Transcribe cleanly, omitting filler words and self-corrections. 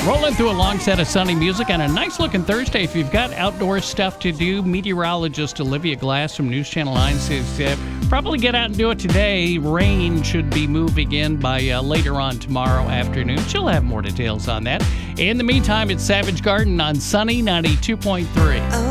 Rolling through a long set of sunny music on a nice-looking Thursday. If you've got outdoor stuff to do, meteorologist Olivia Glass from News Channel 9 says probably get out and do it today. Rain should be moving in by later on tomorrow afternoon. She'll have more details on that. In the meantime, it's Savage Garden on Sunny 92.3.